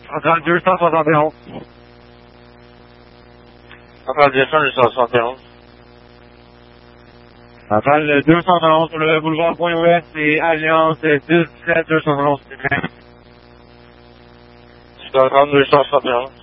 Centrale 271. Centrale direction 271. Centrale 271 sur le boulevard Point-Ouest et Alliance 10-17 271. Centrale 271.